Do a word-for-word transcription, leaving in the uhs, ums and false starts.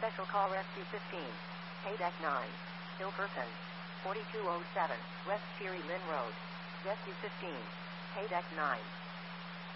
Special call Rescue fifteen. Paydeck nine. Hilkerson. forty-two oh seven. West Fury Lynn Road. Rescue fifteen. Paydeck nine.